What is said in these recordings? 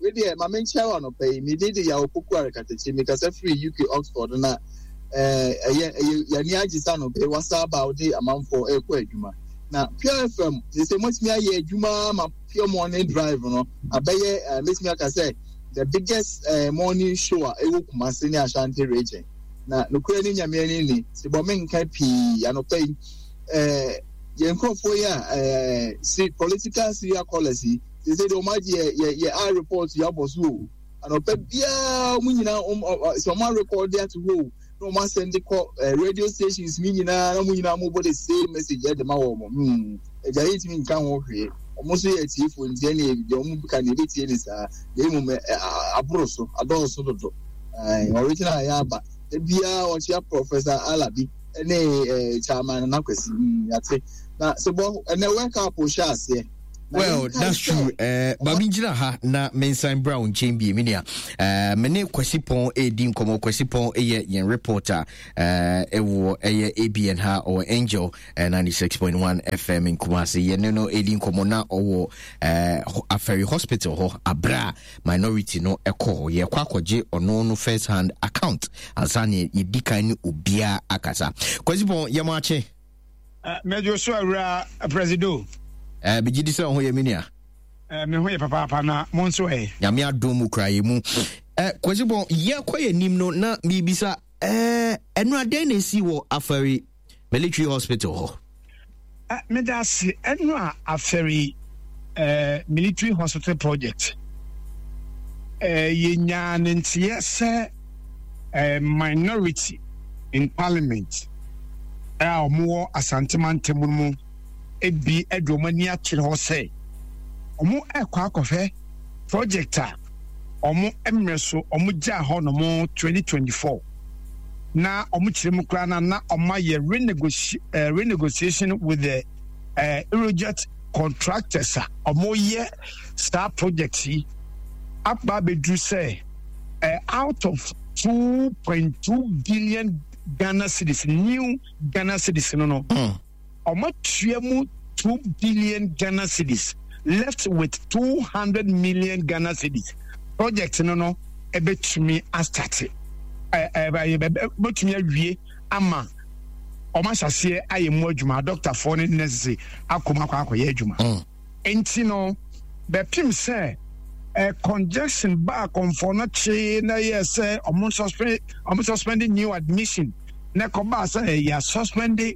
we dey ma mention one of pay me dey ya opoku arekatechi because free UK Oxford na ya ni agisa no pay wasa about the amount for ekwa adwuma na Pure FM they say much me aye adwuma ma Pure Morning Drive no abeye make me aka say the biggest morning show ewo Kumasi ni Ashanti region na nokura ni nyame ni se bo menka pi anopay yenkofo ya see political serial policy they say the maji ye report ya bosu anopay bia munyina so ma record there to go no man send the radio stations menyina na munyina mo body same message ya de ma wo mo eja hit me nkan wo hwe almost a tifo ntia na ebi o mu ka na ebi tie ni sa dey mu abroso adonso dodo original ya ba bia o chia Professor Alabi ene chairman na kwesi yate na so bo na wake up o sha ase. Well, that's true. Babinjira ha na Mensan Brown Chambi Minia. Mene kwesipon din komo kwesipon yen reporter ewo ABN ha or Angel 96.1 FM in Kumasi. Yen no din komo na owo Aferi Hospital ho abra minority no eko ye kwakwaje ono no first hand account ansane yedika ni obia akasa. Kwesipon yamache Mejo so awra president Bigidi se ho ye minia me ho ye papa na monso nyame adom kraye mu kwasibon ye kwaye nim no na bibisa enu aden na si wo Aferi Military Hospital ho me da si enu Aferi Military Hospital project ye nya ntie se minority in parliament omo asanteman mu ebi edwomani akire ho se omo ekwa akofе project a omo emreso omo ja ho no mo 2024 na omo kire mu kra na omo ye renegotiation with the Eurojet contractors omo ye star project abba bedru say out of 2.2 billion Ghana cedis new Ghana cedis no Omotuemu 2 billion Ghana cedis left with 200 million Ghana cedis. Project no ebetumi astart. Ebetumi awie ama omashase ayemu adwuma doctor for necessary akoma kwakoye adwuma. Enti no bepim say congestion back on for na che na yes suspend new admission na ko ba say ya suspend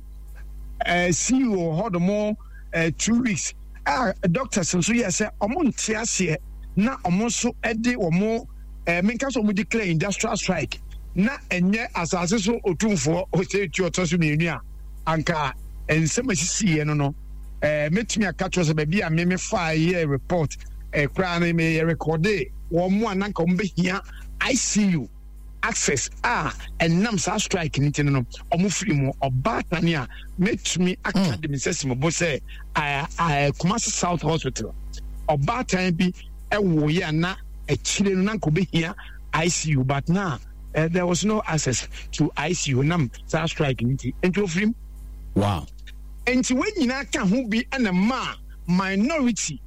CEO hold more 2 weeks. Doctors so yes omonti ase na omonso ede omo menka so mo declare industrial strike na enye asase so otumfo o say ti otoso menu a anka ensema sisi no metumi aka to so ba bia me fa year report kra na me record wo mo ananka mo behia ICU access and nam sa strike ni tin no omo free mo obatani a metumi academy sesimo bo say Kumasi South Hospital obatan bi ewo ye na ekire no nanko behia ICU but now there was no access to ICU nam sa strike ni ti ento free wow enti we nyina ka ho bi na ma minority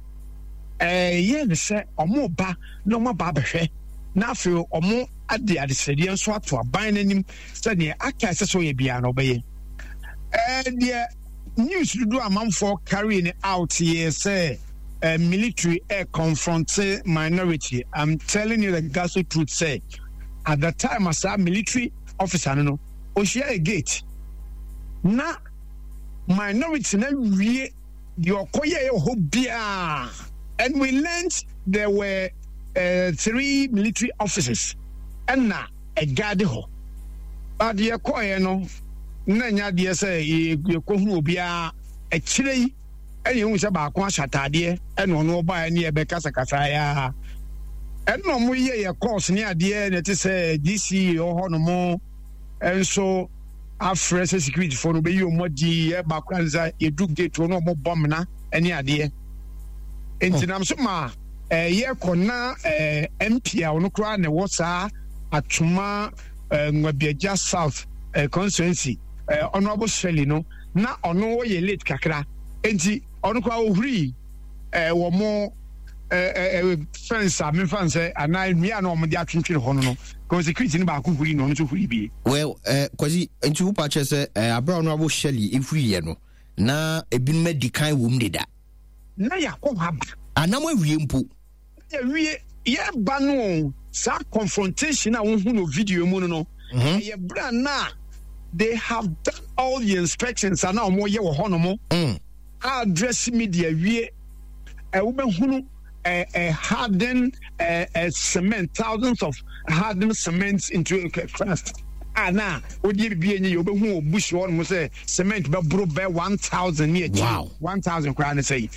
ye ne se omo ba no ma ba behwe na afi omo ade adesede nso ato aban nanim se ne aka se so ye bia no beye the news do amanfo carrying out here say military confront minority. I'm telling you the gospel truth say at the time as a military officer no o share a gate na minority na wie the okoye ho bia and we learned there were 3 military officers and na a guard ho but the okoye no na nya de say ye kohunu obia a chire ene hu se ba ko ashatade ene ono ba ne e be kasa kasa ya ene mo ye course ne ade ne te say DC ho no mo enso afresh security for no be yo modi e ba kwanza e du gate no mo bom na ene ade entinam so ma ye kona MP a ono kra ne wo sa atuma Ngwabiaja South constituency honorable Shelley no na ono ye late kakra enti ono kwa ohuri wo mo fence a me fan say ana me ana omo dia twintwere ho no security ni ba ko huri no so huri bi well kwazi nti wo pa che say abra no abo Shelley ifuri ye no na ebin medikan wo mdeda na yakọ ha ba anam awie mpo ya wie ye ba no sa confrontation a wo hu no video mu no ye bra na they have done all the inspections and now more ye wo hono mo address media wie we be hunu hardened cement, thousands of hardened cements into a crust. Now, would you be in your bush one say cement be broke by 1,000 years? Wow, 1,000 crowns say.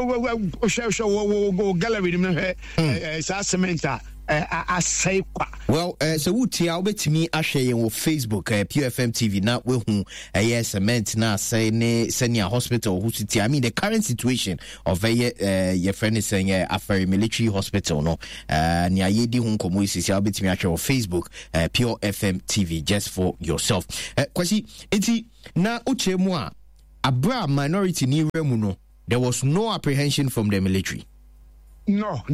Go gallery cement. Well, so what you are to me, I share on Facebook, PFM TV. Now we who cement now say senior hospital who city. I mean the current situation of your friend is saying a military hospital. No, near yedi hun komu isi. I'll be to me actually on Facebook, Pure FM TV, just for yourself. Kwasi, eti na uche mwa abra minority ni remuno. There was no apprehension from the military. No.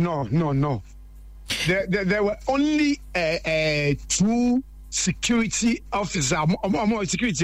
There were only two security officers. Security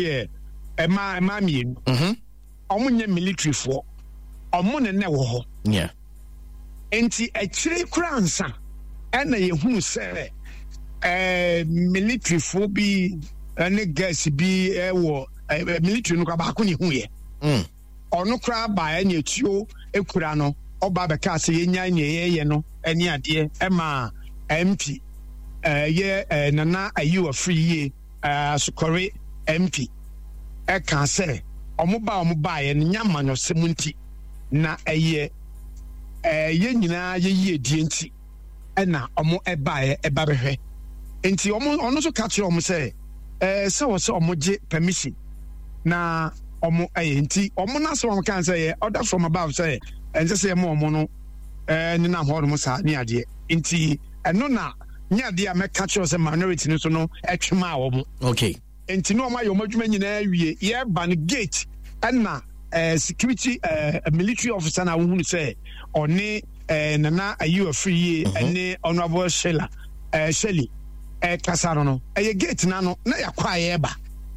military for. Yeah. Enti actually kransa and ye who say military for be and guess be military no kabako ni hu ye. Ono kra ba any tuo ekura no oba beka se yenya nye no eni ade ema MP nana ayi wa free ye sukore MP ka se omoba ye nyama no semunti na ye nyina ye die nti na omo eba ye eba behwe nti ono so ka kire omo se se wo se omo je permission na omo nti omo na so omo kan say order from above say and just say mo no ni na ho no sa ni ade nti eno na ni ade a me catch us minority no so no etwema wo mo okay nti no ma yo madwuma nyina awie ye ban gate na security military officer na wo say oni nana ayu free ene honorable Shelley kasaro no gate na no na yakwa ye ba.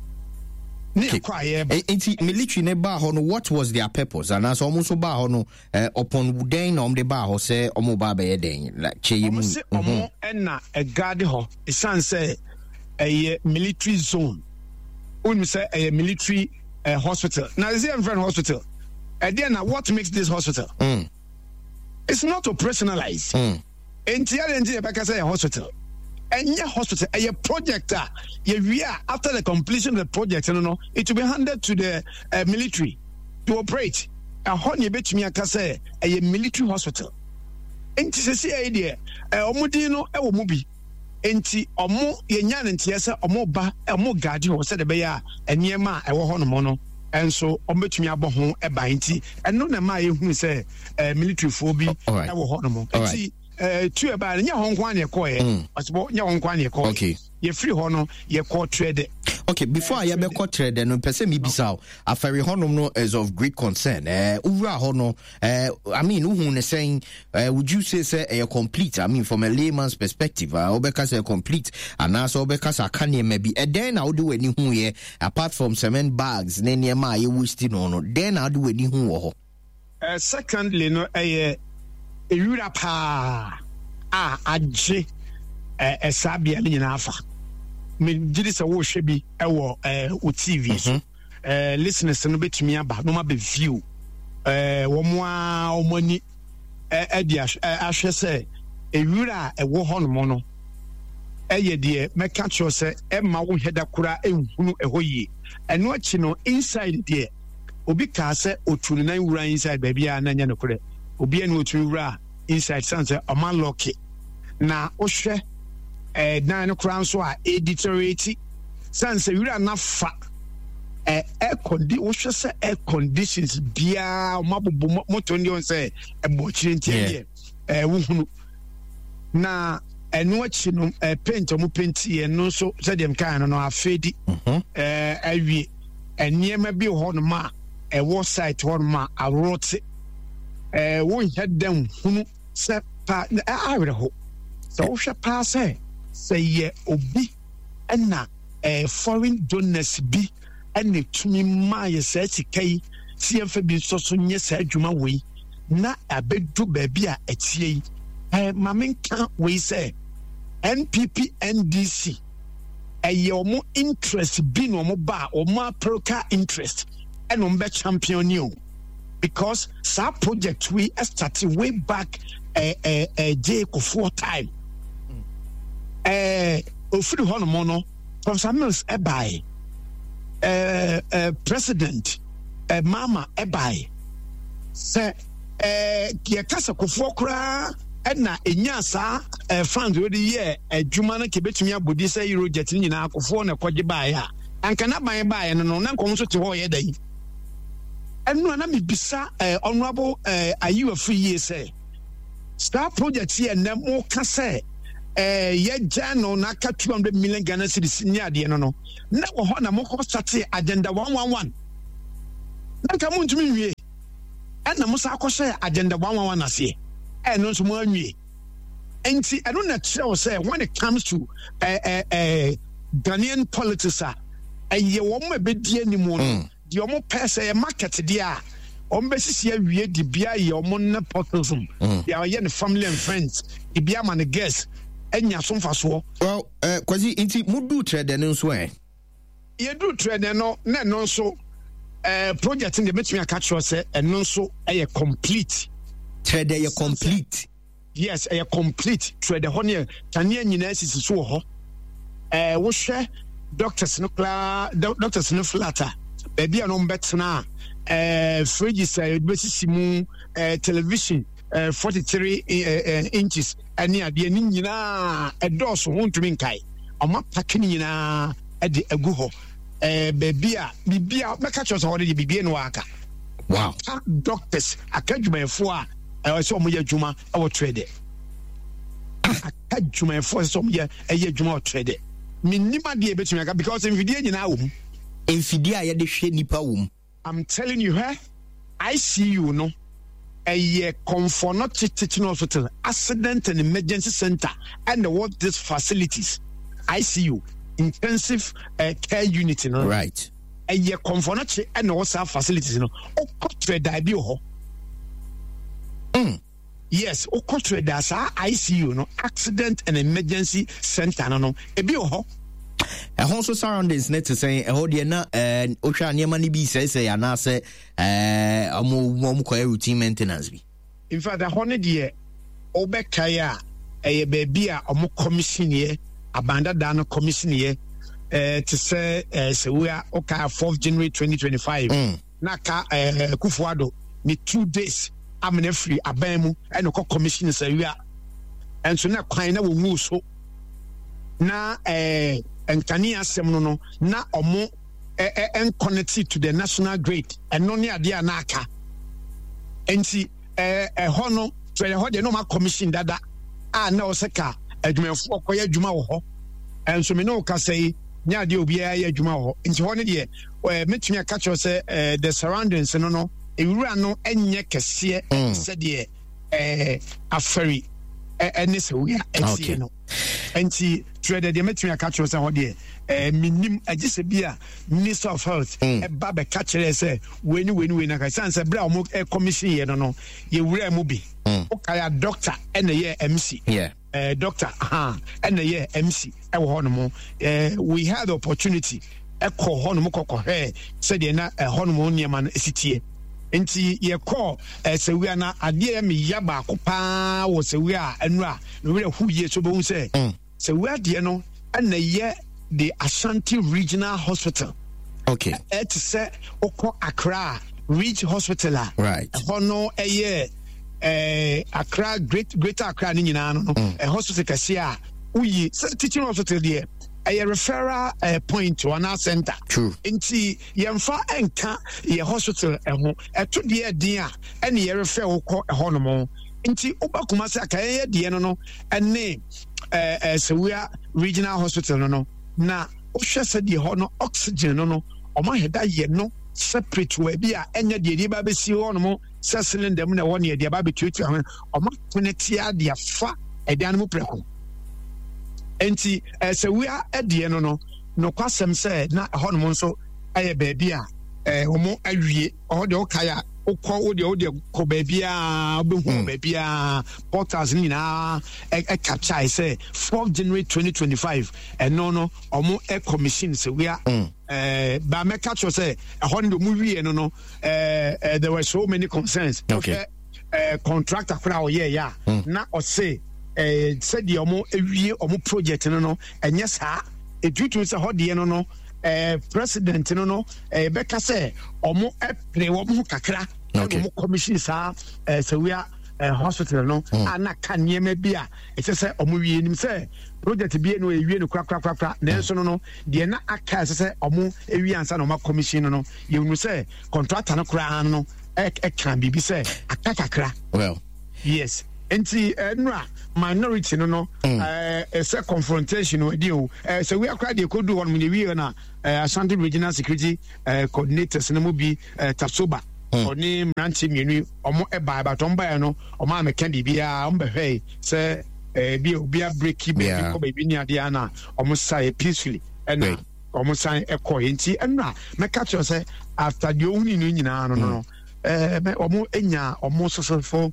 Enti military ne ba ho no, what was their purpose? And as almost ba ho no upon den on the ba ho say omo ba be den like cheye mu omo na a guard ho e san say a military zone when say a military hospital. Now is it a friend hospital? And then what makes this hospital? It's not operationalized. Enti e say a hospital. And your hospital, a project, after the completion of the project, it will be handed to the military to operate. A honey bet me a say a military hospital. And to see idea, Omudino, a mubi, enti omo yenyan and tiasa, omoba, a mo guardian, or said a bear, and yema, a wohonomono. And so, omit me about home a bainty, and no, my who say military phobia, I will honomo. Two about nya hon kwan ye koye asbo nya hon kwan ye koye okay ye free hono ye ko trade okay before I be ko trade no person me bisa afari honom no is of great concern ura hono I mean who ne saying would you say a complete I mean from a layman's perspective obeka say complete and also obeka say can maybe then I do any hu ye apart from cement bags na niema ye wisti no then I do any hu ho secondly no Ewura pa aje sabia ni nyina afa me gidi se wo hwe bi ewo o TV so listeners no betumi aba no ma be view wo mo a omani edi ahwe se ewura ewo ho no mo no eye de me catch you se e ma wo heda kura ehunu ehoyie eno achi no inside de obi ka se otunu na wura inside baby a na nya no kure obi enu otu wura inside sense o man lucky na o hwe dan no kran so a deteriorate sense wura na fa air conditions bia mabubu moto ndi on say ebo chirenti wo hunu na enu achi no paint o mu painti enu so say dem kan no afedi awie eniema bi ho no ma wo site ho no ma arote won head them hunu se pa awere ho so wo hwe pa se ye obi na foreign donors bi na tumi ma ye se sikai si emfa bi so nye sa adwuma wei na abedu ba bi a etie mamenka wei se NPP NDC omo interest bi no mo ba omo proca interest and ombe champion you because sa project we started way back J Kufuor time ofuru hono mo no Professor Mills ebai president mama ebai se ye kasa Kufuor kra na enya sa fund we dey adwuma na kebetumi abodi say euro jet ni na Kufuor na kwaje ba ya anka na ban ba ya no na nkom so te ho ye dai enu na me bisa honorable ayiwa free year say star project here na mo ka say ye jano na ka 200 million Ghana cedis ni ade no no na wo ho na mo ko start agenda 111 na ka mo ntumi wie na mo sa akɔhyɛ agenda 111 ase no so mo anwie enti I don't know say when it comes to Ghanaian politics ye wo mo be die animu no di omo pese market dia omo be sisi awie di bia ye omo na portism ya ye ne family and friends di bia man guest enya so mfaso well kwazi enti mudu trade no so ye do trade no na no so project in the between a catch say no so complete trade ye complete yes complete trade honey tania nyina sisi so ho wo hwe doctors no flatter baby no mbetna fridge say besisi mu television 43 inches ani ade ni nyina edoso hontumi nkai oma pack ni nyina ade agu ho baby a bibia meka cho so hode bibia no aka wow doctors akadwumafo a so mo yadwuma awo trade akadwumafo so mo yadwuma o trade minima de betumi aka because mfidie nyina wo mfidie a ye de hwe nipa wo I'm telling you I see you no Comfort not teaching hospital accident and emergency center and what these facilities ICU intensive care unit no right Comfort not and also facilities no o kotre da bi ho yes o kotre da sa ICU no accident and emergency center no e bi ho also surroundings net to say hold na ohwa niam ni bi say ana say mo routine maintenance bi in fact the honey there obekaya baby a omo commission here abanda da no commission here to say we are okay 4th January 2025 na ka Kufuor ni 2 days amene free abamu and ko commission say we are and so na kwan na wo mu so na enkani asem no na omo connected to the national grid eno ne ade anaka enti ho no to ho de no ma commission dada na oseka adwumafo koya adwuma wo ho enso me no ka say nya ade obi ya adwuma wo enti ho ne de metumi aka cho say the surroundings no ewura no enye kese se de aferi ene se we enti no enti trade de metumi aka cho say ho de minim agise bia Minister of Health eba be ka kire say weni na ka say bra mo commission ye no ye wura mu bi o kaya doctor ene ye MC doctor ene ye MC e wo hono mo we had the opportunity e ko hono mo kokko say de na hono mo niam na esitie enti ye call sewi na ade me yaba ko pa wo sewi a enu a no wura hu ye so bo say sewi ade no na ye the Ashanti Regional Hospital. Okay. It's say Oko Accra Ridge Hospital. Right. Hono Accra Greater Accra ni nyina no. Hospital kasia uyi teaching hospital there. A referral point to an center. True. Inti yemfa enka ye hospital eho eto de dia ene ye refer Oko hono mo. Inti obakuma se akaye de no ene Sewia Regional Hospital no na ohwe se de ho no oxygen no o ma heda ye no separate we bia enya de ba besi ho no cylinder mu na one year dia ba betuatu ho oma connect ya dia fa edan mu preko enti se we adie no kwasem se na honom nso aye baabi a omo awie de okaya okọ ode ko baabi a obehu baabi a portals ni na capture say 4th January 2025 no omo commission se we ba me catch say hondo mu wie no there were so many concerns. Okay. Contractor kura o ya na o say said the omo ewie omo project no enye saa edutu se hode no president no beka say omo pre omo kakra omo commission saa se we hospital no ana kanyema bia it say omo wie nim say project bia no ewie no kra na so no de na aka say omo ewie ansa no ma commission no you know say contractor no kra no can be say akakakra well yes enti nra minority no a confrontation with you so we are quite the could do one we na Ashanti Regional Security coordinators no be Tasoba oni mranti mienu omo eba batomba no omo ameka bibia ombehwe say bia break baby ko baby ni ade ana omo sai peacefully and omo sai enti nra meka cho say after the only nyina no omo enya omo sosofo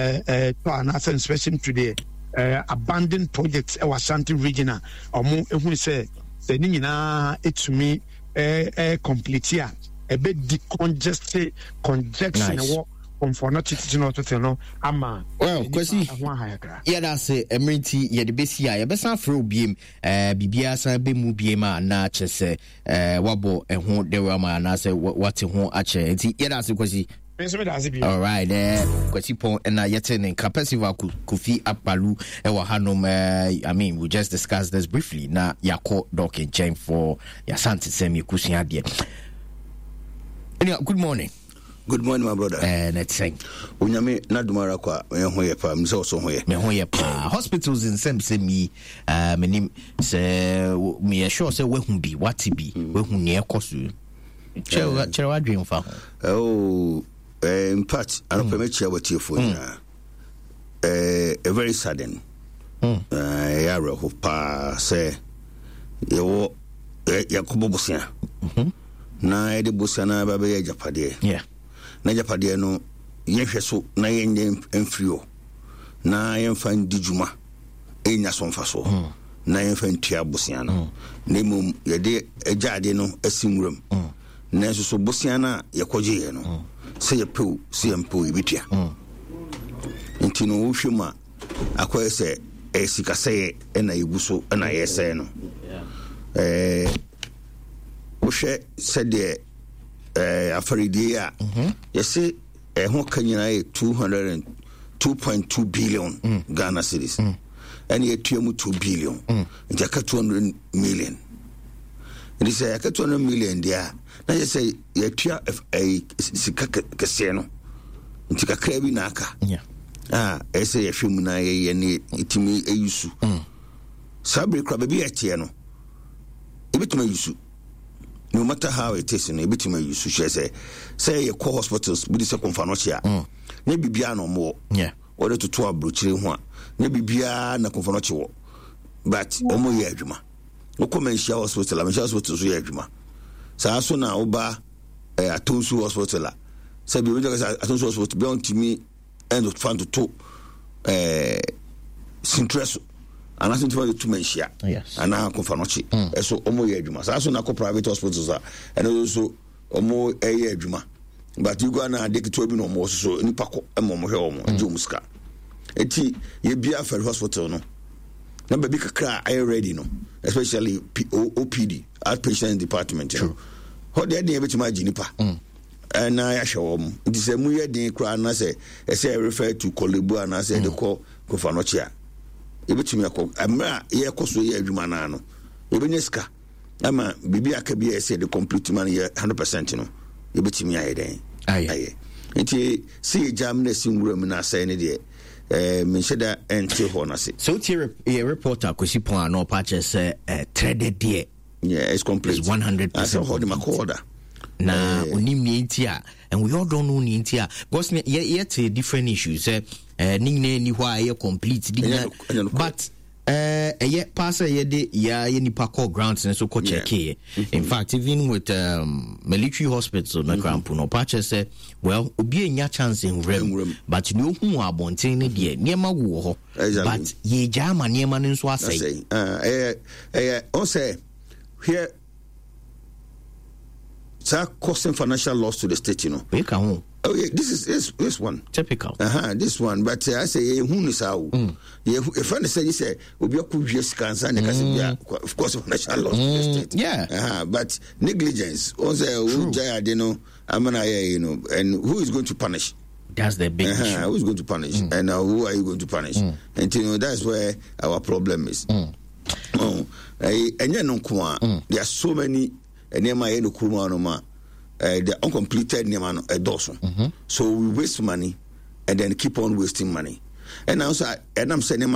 to an inspection today abandoned projects Ashanti Regional omo ehun say the nyina etumi complete ya ebe decongested congestion for not to no ama well kwesi yeah that's emergency yeah the base ya besa fro biem bibia san be mu biem na chese wabo eho de wama na say what ho ache nti yeah that's kwesi all right kwesi pon na yeten capacity Kofi Akpalu wa hanom I mean we just discussed this briefly na yakọ doc in chain for Asante Semi kusia de good morning. Good morning, my brother. Let's say. Unyame nadumara kwa hoye pa mse so hoye. Me hoye pa. Hospitals in sem me menim se me sure say we hu bi what bi we hu ne ekosu. Chere wa dream fa. Oh, in fact, I don't permit you what you for a very sudden. Ya ho pa say yo Yakubu Busia. Na ede Busia na ba be Japade. Yeah. Na Japade no yehwe so na yenye mfrio na yemfa ndijuma enya so mfa so na yemfa ntua Busia no na mum yede ejade no asimwuram na so Busia na yekoje no se yepew se yempew ibitia nti no wo hwema akoye se esikaseye na yeguso na yese no wohwe sede afaridi a yesi ho kanyina 2.2 billion Ghana cedis and yetuamu 2 billion njaka 200 million it is a 200 million dia na yesi yetua sika kese no ntika krabi na aka ese yehwemu na ye ne itimi eyusu sabre kra baby etie no ebituma yusu no matter how it is no ebituma yusu say ye call hospitals bi se konfa no chia ne bibia no mo ore tutu abrochire ho a ne bibia na konfa no chiwo but omo ye adwuma okomensia hospital amensia hospital so ye adwuma saa so na oba atonsu hospital say bi we atonsu hospital bi on timi end of fund to sintress and I think to mention and now confanochi so omo ye adwuma saa so na ko private hospitals and also omo adwuma but you go na de to bi no mo so nipa ko mo hwe omo jumuska eti ye bia for hospital no na baby kakra are ready no especially OPD outpatient department you know how dey dey be to ma nipa and I show it is a muye din kra na say refer to Kolebu and I say the call confanochia ebetumi akọ amra ye koso ye adwuma na no ebenyeska ama bibia ka bia say the complete man ye 100% no ebetumi aye den aye nti see jam na sinwuram na say ne de mensheda ente ho na say so tier a reporter Kosi Pon no patch say threaded there yeah it's complete 100% hold him a order na onim ni ntia and we all don't know ni ntia because yet different issues ni hwa complete but pass de nipa call grounds and so check here. In fact, even with military hospital na cramp no patch say well obi enya chance in rem but no hu abonten ne de niema wo ho but ye jama niema ne nso asai o say here causing financial loss to the state, you know. Oh yeah, this one typical. This one, but I say who is how? If I say you say we be obvious cancer, of course financial loss to the state. Yeah. But negligence. Also, who you know, you know, and who is going to punish? That's the big issue. Who is going to punish? And who are you going to punish? And you know that's where our problem is. And you know, there are so many. The uncompleted so we waste money and then keep on wasting money. And also, and I'm saying,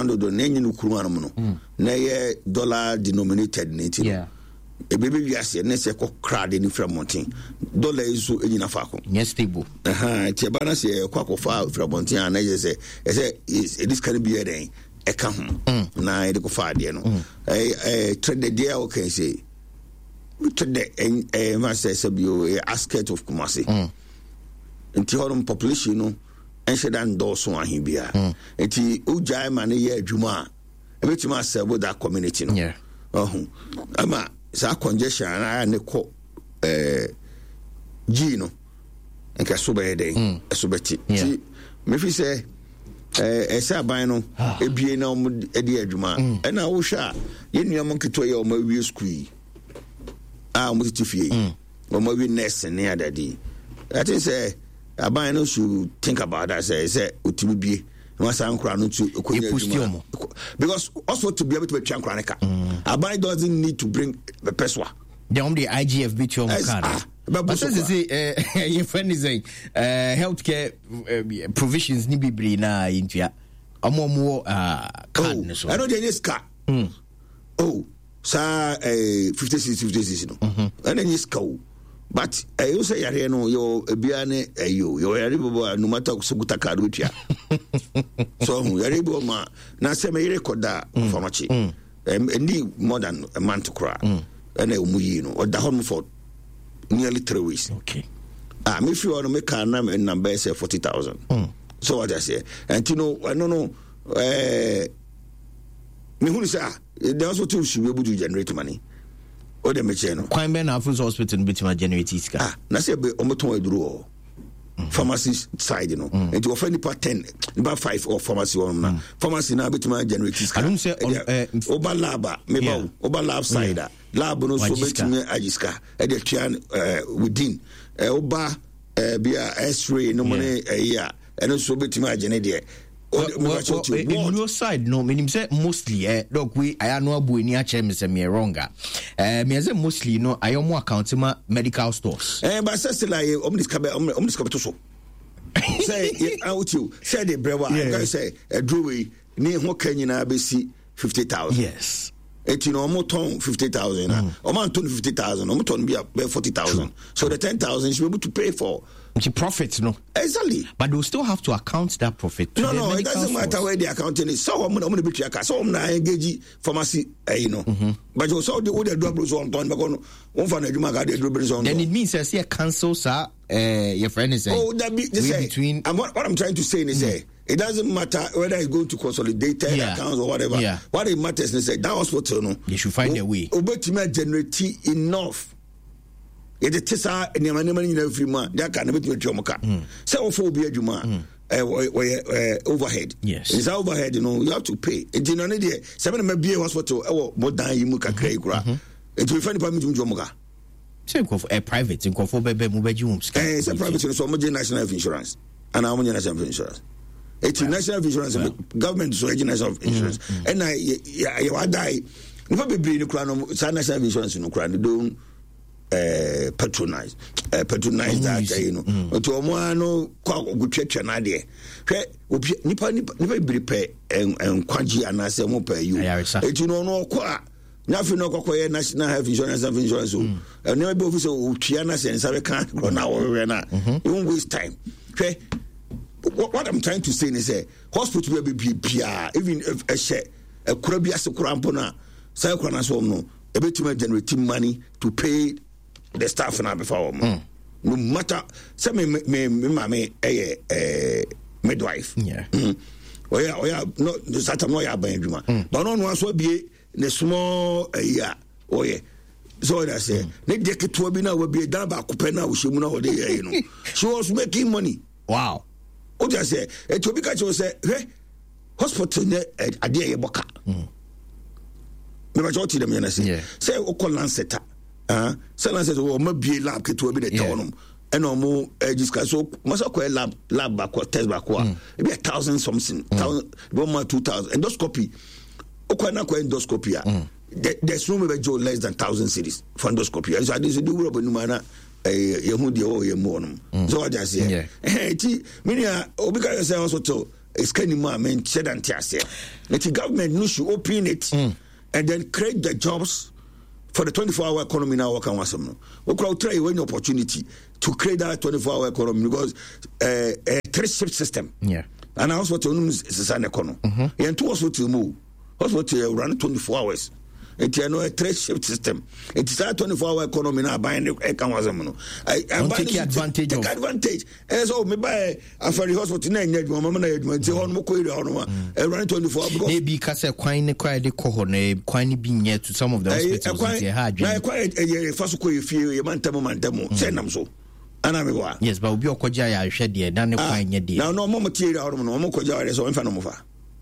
dollar denominated. Yeah. A baby, yes, and let's say, crowd in Framontin. Dollar is so in a faco. Yes, stable. Tiabana say, quack of fire Framontin, and I say, this can be a day. A come. Now, I go far, you know. I trade the deal, okay, say. The asket of Kumasi. Nti horum population no enhye dan do so ahin bia. Nti ujai man ye adwuma e betima serve that community no. Yeah. Ama sa congestion na ne ko G no. Enka so be dey. So beti. Ti me fi say esa ban no ebie na om e dey adwuma. E na wo hwa ye nuam nkito ye o ma wie school. Mutifie. Or maybe nest and near daddy. That is a bino should think about that. Say, Utibi, once I'm crowned to because also to be able to be Chancranica. A buy doesn't need to bring the peswa. The only IGF beat your card. But say, your friend is a healthcare provisions need be na into a more card. I know there is car. Oh. Sa 56 no and then is cow but you say yare no yo biane yo yare bo no matter so gutaka rutia so yare bo ma na se me record for much and more than a month to cry and umuyi no or da home for nearly 3 weeks. Okay. Me if you want to make a number say 40,000. So what I say and you know I don't know me who is they also too should be able to generate money. Or the machine. Quite many hospital between generate it. Na say be omoton eduro. Pharmacy side, you know. And to offer about 10, about 5 or pharmacy on na. Pharmacy na between generate it. I don't say oba lab, meba oba lab side. Lab no so between ajiska. E dey try within oba be X-ray no money year. And so between generate in your side no meaning say mostly look we I know abu any ache me say me wronga me say mostly no I am account ma medical stores but say like omnis to so say out you say the brewa I say drew ni ho kanyina be see 50,000 yes et you know moton 50,000 o man ton 50,000 o moton be 40,000 so the 10,000 you should be able to pay for the profit no exactly but they will still have to account that profit to no it doesn't matter where the accounting is so I'm going to be check so I'm engage pharmacy you know but you so the double zone don because one for Najuma got the double zone then it means I see a cancel sir your friend is saying that be between and what I'm trying to say is it doesn't matter whether it's going to consolidated accounts or whatever what it matters is that hospital no you should find a way obetime generate enough it is money in every month that can be to so for be adwuma overhead it's overhead you know you have to pay and you know there seven may be hospital more than you kakra kura it will find permit to jomoka say a private in for bebe mu beji homes it's a private so much national insurance and how much national insurance it's national insurance government so national insurance and I die no be no kura no national insurance no kura don't patronize that you know to omo no kwa gutwetwe na de hwe nipa be prepare enkwagi anase mo pa you et you know no kwa Nothing no kokoye national health insurance and insurance. And never be officer Triana and Sabekan or now or na. You won't waste time. Okay. What I'm trying to say is hospital will be PR, even if a share a Kurabia Sukurampona, Sakwana so no, a bit to generate money to pay the staff and before. No matter some me midwife. Yeah. Oh yeah, no Satan no ya banjuma. But no one so be the small oh yeah. So I say, ne de keto bi na we be dan ba kope na wo shemu na wo de ye no. She was making money. Wow. O just say, e to bi ka che say, hey, hospital ne ade ye boka. Me ba joti dem yana say. Say o call Lancet. Say Lancet o ma bie lab keto bi de tonom. And no more discuss so must acquire lab back or test back or maybe 1,000 something, 1,000, 2,000 endoscopy. Okwana endoscopy. There's no maybe Joe less than 1,000 cities for endoscopy. So I didn't do rubber numana Yahudi or Yamonum. So I just say, hey, Minia, Obika yourself also is kind of more men said and Tiasia. Let the government no should open it and then create the jobs for the 24-hour economy now. What can we say? We could try one opportunity to create that 24-hour economy because a three-shift system. Yeah. And hospital is an economy. And two hospitals move. Hospital run 24 hours. It's a three-shift system. It's a 24-hour economy now. Buying a Kawazamano. I take advantage. Take advantage. And so me buy a ferry hospital. Name Mama Ned. Say on Moko. Run 24 hours. Maybe because a quine quite the cohone, quine being near to some of the hospitals. I quite a first quay fear. You man tamo. Send them so. Yes, but we are Kojaya shed there. Then the now no more material. No more Kojaya. So in front of her.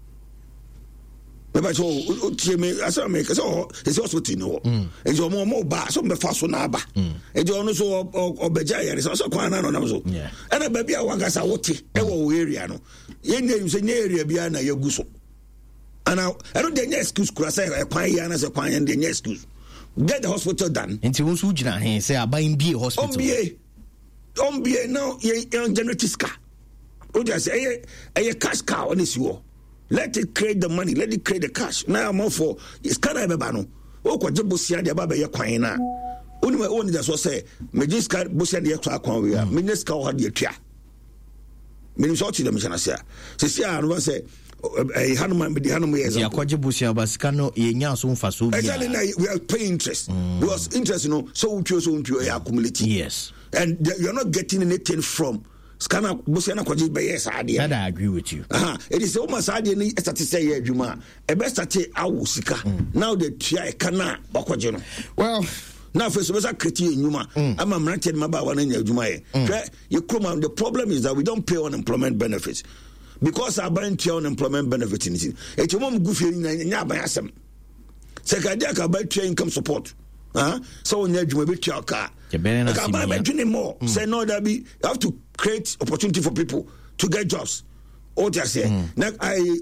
But so, as I make so, it's also to know. And you're more bar, some fast on Abba. And you also or Bejaya is also quite an so. And a baby, I want us out to area. Yen names an area beyond a Yoguso. And I don't get excuse, because I acquire as a quine and the excuse. Get the hospital done. And to Usujina, he say, I'm buying beer hospital. Don't be now, young genetiska. Oh, just a cash cow on this war. Let it create the money, let it create the cash. Now I'm all for it's kind of a bano. Oh, what Jobusia, the Baba Yaquina. Only that's what say, Majiska Busia, the Aqua, Minisca had the tia. Minnesota, the mission, I say. Sia, and was say, a Hanuman with the Hanuman is a Quajibusia, Bascano, Yasun Fasu. We are paying interest. Because interest, so to your community. Yes. And you're not getting anything from Scanner Busiana Quajib by yes idea. That I agree with you. It is almost idea to say, Juma, a best at Awusika. Now the Tia Kana Bakwajono. Well, now first was a critique in Yuma. I'm a ranted Maba one in your Jumae. You come on, the problem is that we don't pay unemployment benefits. Because I buy unemployment benefits in it. It's a mom goofy in Yabayasam. Second, I buy income support. So when you be your car, you can buy more. Say no, that be you have to create opportunity for people to get jobs. What I say, now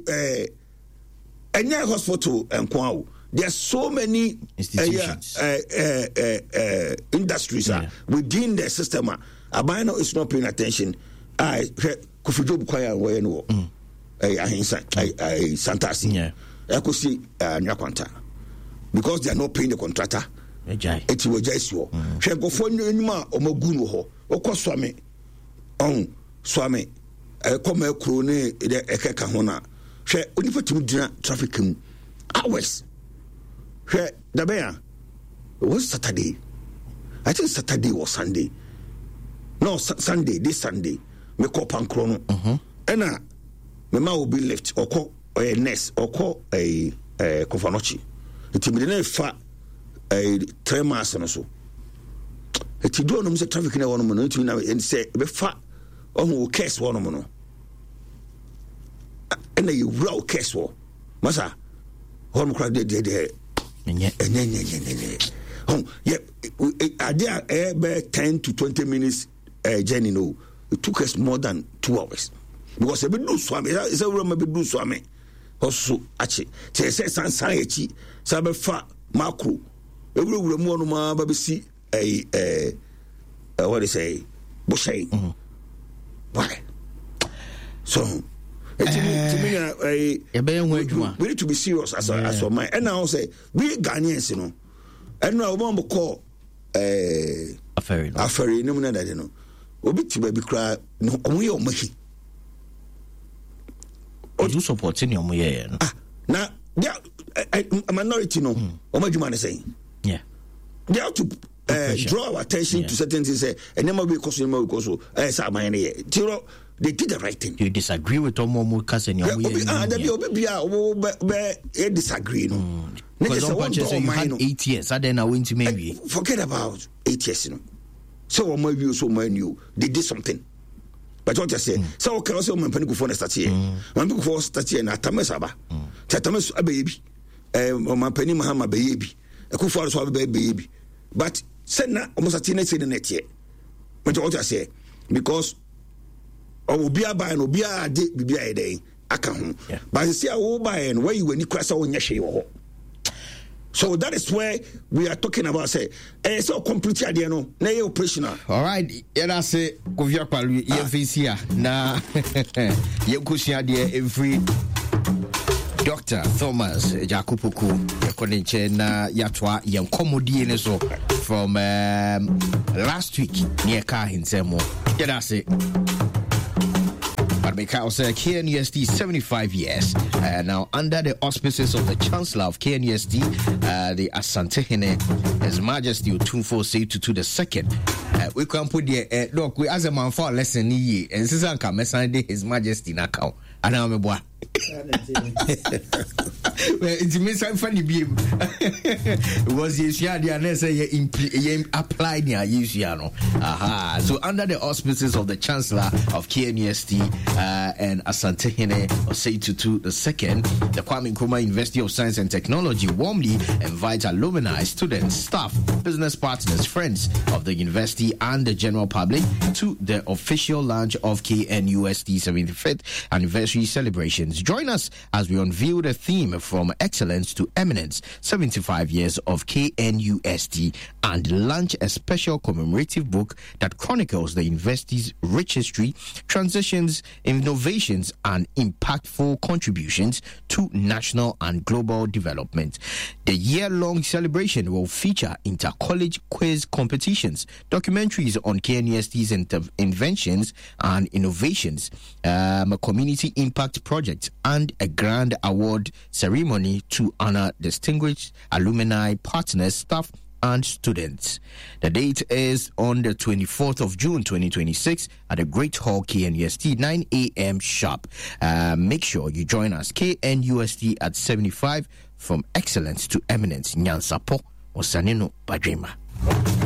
any hospital and Kwao, there are so many institutions, industries within the system. Abano is not paying attention. I could job choir where no, I Santasi, I could see Nyakwanta because they are not paying the contractor. It was just you. She go for Numa or Moguno ho, or Swami. Swami, a come crone, a Kahona. She only for to traffic hours. She the bear. It was Saturday. I think Saturday or Sunday. No, Sunday, this Sunday. Me call Pancrono. And my ma will be left or call a nest or call a Kofanochi. It will be fat. 3 months or so. If you don't know the traffic in a woman, and say, be fat, or case one woman. And then you row case war. Massa, home cried the and yet, I did 10 to 20 minutes journey. No, it took us more than 2 hours because a bit do swami. It's a room a bit do swami. Also, actually, say, Sansachi, Sabe macro. Every woman, my baby, see a what they say, Bushay. Why? So, We need to be serious as a mind. And now say we Ghanaians, you know, and now we call affair no more that you know. Obi to baby cry no we o mahi. O do support in your moye no. Now a minority no. O madwuma ne saying. Yeah. They have to draw our attention to certain things. And never be because they did the right thing. You disagree with Omo Cousin? Disagree. No, because you had 8 years. I then I went to maybe forget about 8 years. You know, so my view, so my new, they did something. But what I say, so can also my panic for start here. My book for start here. Na Tamasaba, Tatamas a baby. My penny Mahama baby. A coup for a baby. But send na almost a teenage in the net yet. But what I say, because I will be a buy and be a day. I can. But I see I will buy and where you when you cross on your show. So that is where we are talking about. Say, so completely idea no. Na you operational. All right. Yeah, say Kovia Palu. Yeah, VCA. Na you kushia there every. Dr. Thomas Jakupuku Koneche na yatwa yankomodie ne so from last week near car hinsemo. Yeah, that's it. But because KNUST 75 years now under the auspices of the Chancellor of KNUST, the Asantehene, His Majesty Otumfuo Osei-Tutu II. We can put the look. We as a man for lesson ye and Susan can His Majesty na account. And I'm a boy. It's a funny beam. Was the applied near Yusiano. Aha. So, under the auspices of the Chancellor of KNUST and Asantehene Osei-Tutu II, the Kwame Nkrumah University of Science and Technology warmly invites alumni, students, staff, business partners, friends of the university, and the general public to the official launch of KNUST 75th anniversary celebrations. Join us as we unveil the theme from excellence to eminence, 75 years of KNUST, and launch a special commemorative book that chronicles the university's rich history, transitions, innovations, and impactful contributions to national and global development. The year-long celebration will feature inter-college quiz competitions, documentaries on KNUST's inventions and innovations, a community impact project, and a grand award ceremony to honor distinguished alumni, partners, staff, and students. The date is on the 24th of June 2026 at the Great Hall KNUST, 9 a.m. sharp. Make sure you join us. KNUST at 75, from excellence to eminence. Nyansapo Osanino Bajema.